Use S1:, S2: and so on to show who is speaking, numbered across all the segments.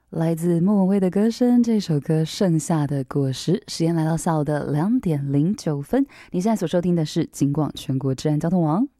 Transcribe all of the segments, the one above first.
S1: 来自莫文蔚的歌声，这首歌《盛夏的果实》。时间来到下午的2:09。你现在所收听的是警广全国治安交通网。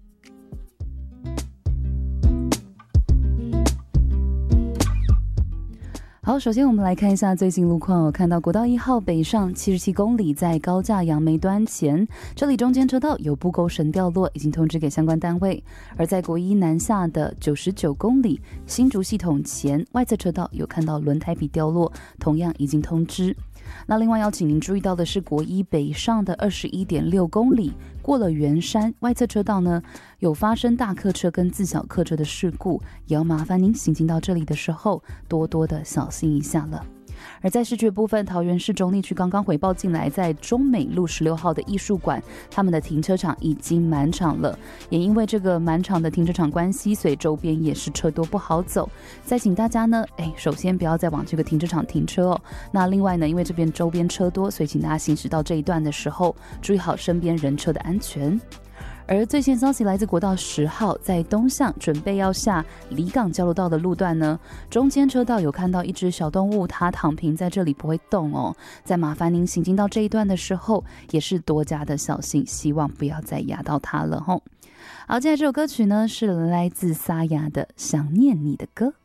S1: 好，首先我们来看一下最新路况哦。看到国道1号北上77公里，在高架杨梅端前，这里中间车道有布钩绳掉落，已经通知给相关单位。而在国一南下的99公里，新竹系统前外侧车道有看到轮胎皮掉落，同样已经通知。那另外要请您注意到的是，国一北上的21.6公里，过了圆山外侧车道呢，有发生大客车跟自小客车的事故，也要麻烦您行进到这里的时候，多多的小心一下了。而在市区部分，桃园市中坜区刚刚回报进来，在中美路16号的艺术馆，他们的停车场已经满场了。也因为这个满场的停车场关系，所以周边也是车多不好走。再请大家呢，首先不要再往这个停车场停车哦。那另外呢，因为这边周边车多，所以请大家行驶到这一段的时候，注意好身边人车的安全。而最新消息来自国道10号，在东向准备要下离港交流道的路段呢，中间车道有看到一只小动物，它躺平在这里不会动哦。再麻烦您行进到这一段的时候，也是多加的小心，希望不要再压到它了吼。好，接下来这首歌曲呢，是来自沙哑的《想念你的歌》。